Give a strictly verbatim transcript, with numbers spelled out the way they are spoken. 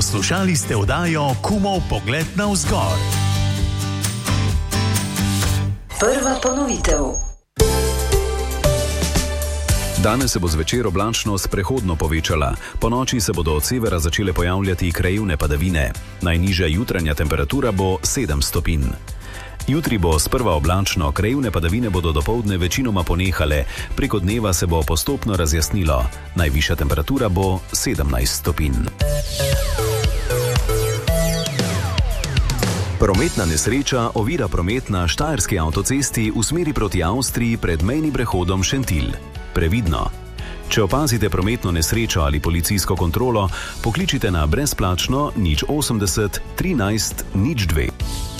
Poslušali ste oddajo Kumov pogled navzgor. Prva ponovitev. Danes se bo zvečer oblačnost prehodno povečala. Ponoči se bodo od severa začele pojavljati krajevne padavine. Najnižja jutranja temperatura bo sedem stopinj. Jutri bo sprva oblačno, krajevne padavine bodo dopoldne večinoma ponehale, preko dneva se bo postopno razjasnilo. Najvišja temperatura bo sedemnajst stopinj. Prometna nesreča ovira promet na štajerski avtocesti v smeri proti Avstriji pred mejnim prehodom Šentilj. Previdno. Če opazite prometno nesrečo ali policijsko kontrolo, pokličite na brezplačno nič osemdeset trinajst nič dve.